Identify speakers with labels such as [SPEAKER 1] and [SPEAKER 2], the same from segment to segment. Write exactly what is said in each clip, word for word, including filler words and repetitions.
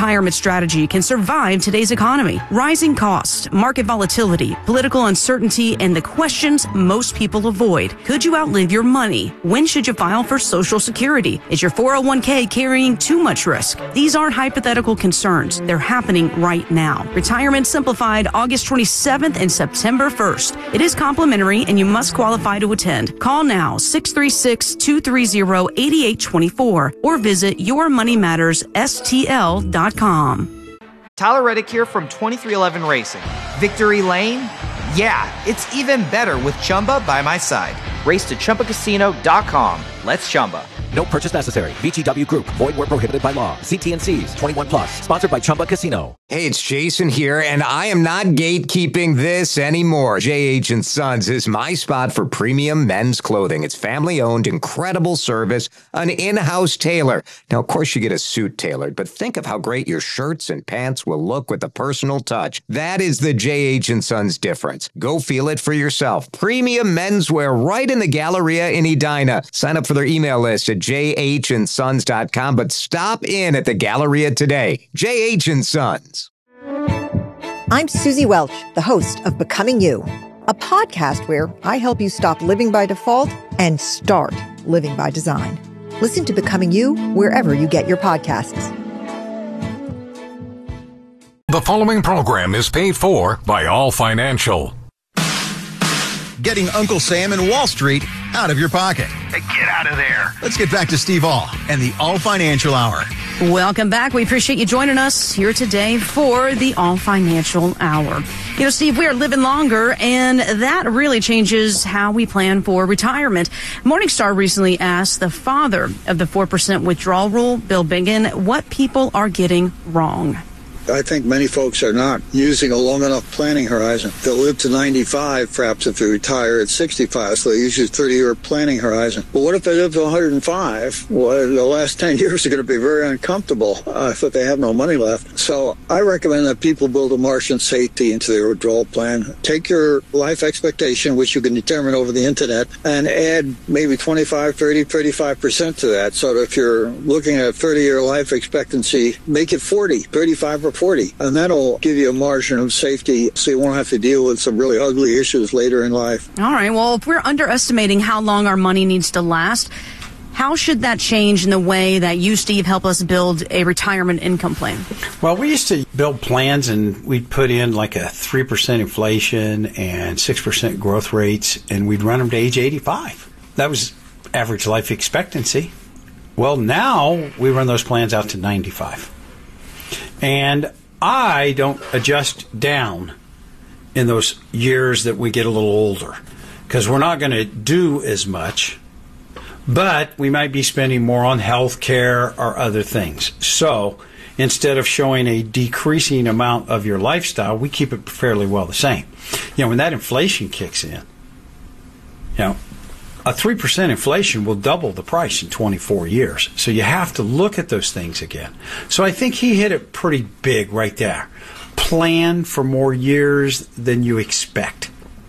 [SPEAKER 1] retirement strategy can survive today's economy? Rising costs, market volatility, political uncertainty, and the questions most people avoid. Could you outlive your money? When should you file for Social Security? Is your four oh one k carrying too much risk? These aren't hypothetical concerns. They're happening right now. Retirement Simplified, August twenty-seventh and September first. It is complimentary and you must qualify to attend. Call now, six three six, two three zero, eight eight two four or visit your money matters S T L dot com.
[SPEAKER 2] Tyler Reddick here from twenty-three eleven Racing. Victory Lane? Yeah, it's even better with Chumba by my side. Race to Chumba Casino dot com. Let's Chumba.
[SPEAKER 3] No purchase necessary. V G W Group. Void where prohibited by law. See T and C's. twenty-one plus. Sponsored by Chumba Casino.
[SPEAKER 4] Hey, it's Jason here, and I am not gatekeeping this anymore. J H and Sons is my spot for premium men's clothing. It's family-owned, incredible service, an in-house tailor. Now, of course, you get a suit tailored, but think of how great your shirts and pants will look with a personal touch. That is the J H and Sons difference. Go feel it for yourself. Premium menswear right in the Galleria in Edina. Sign up for their email list at j h and sons dot com, but stop in at the Galleria today. J H and Sons.
[SPEAKER 5] I'm Susie Welch, the host of Becoming You, a podcast where I help you stop living by default and start living by design. Listen to Becoming You wherever you get your podcasts.
[SPEAKER 6] The following program is paid for by All Financial.
[SPEAKER 7] Getting Uncle Sam and Wall Street out of your pocket.
[SPEAKER 8] Hey, get out of there.
[SPEAKER 7] Let's get back to Steve All and the All Financial Hour.
[SPEAKER 1] Welcome back. We appreciate you joining us here today for the All Financial Hour. You know, Steve, we are living longer, and that really changes how we plan for retirement. Morningstar recently asked the father of the four percent withdrawal rule, Bill Bingen, what people are getting wrong.
[SPEAKER 9] I think many folks are not using a long enough planning horizon. They'll live to ninety-five, perhaps, if they retire at sixty-five, so they use a thirty-year planning horizon. But what if they live to one hundred five? Well, the last ten years are going to be very uncomfortable uh, if they have no money left. So I recommend that people build a margin of safety into their withdrawal plan. Take your life expectation, which you can determine over the internet, and add maybe twenty-five, thirty, thirty-five percent to that. So that if you're looking at a thirty-year life expectancy, make it forty, thirty-five or forty, and that'll give you a margin of safety so you won't have to deal with some really ugly issues later in life.
[SPEAKER 1] All right. Well, if we're underestimating how long our money needs to last, how should that change in the way that you, Steve, help us build a retirement income plan?
[SPEAKER 10] Well, we used to build plans, and we'd put in like a three percent inflation and six percent growth rates, and we'd run them to age eighty-five. That was average life expectancy. Well, now we run those plans out to ninety-five. And I don't adjust down in those years that we get a little older, because we're not going to do as much, but we might be spending more on health care or other things. So instead of showing a decreasing amount of your lifestyle, we keep it fairly well the same. You know, when that inflation kicks in, you know, a three percent inflation will double the price in twenty-four years. So you have to look at those things again. So I think he hit it pretty big right there. Plan for more years than you expect.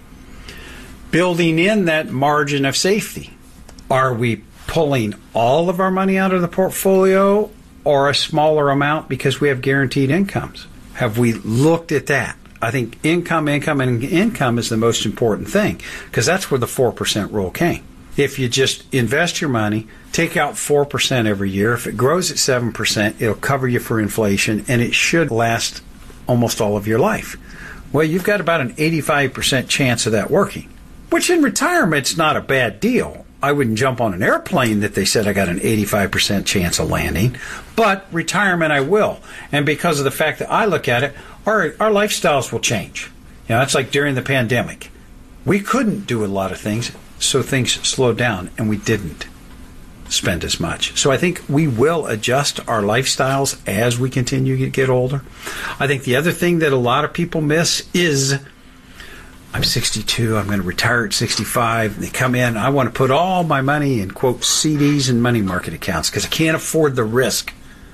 [SPEAKER 10] Building in that margin of safety. Are we pulling all of our money out of the portfolio or a smaller amount because we have guaranteed incomes? Have we looked at that? I think income, income, and income is the most important thing, because that's where the four percent rule came. If you just invest your money, take out four percent every year, if it grows at seven percent, it'll cover you for inflation, and it should last almost all of your life. Well, you've got about an eighty-five percent chance of that working, which in retirement's not a bad deal. I wouldn't jump on an airplane that they said I got an eighty-five percent chance of landing, but retirement I will. And because of the fact that I look at it, our our lifestyles will change. You know, it's like during the pandemic. We couldn't do a lot of things, so things slowed down, and we didn't spend as much. So I think we will adjust our lifestyles as we continue to get older. I think the other thing that a lot of people miss is, I'm sixty-two, I'm going to retire at sixty-five. They come in, I want to put all my money in, quote, C Ds and money market accounts because I can't afford the risk.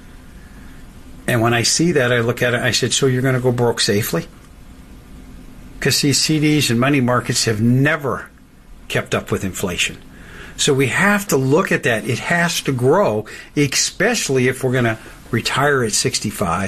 [SPEAKER 10] And when I see that, I look at it, I said, so you're going to go broke safely? Because these C Ds and money markets have never kept up with inflation. So we have to look at that. It has to grow, especially if we're going to retire at sixty-five